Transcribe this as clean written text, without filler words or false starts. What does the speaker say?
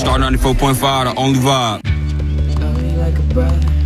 Star 94.5, the only vibe. Love me like a brother.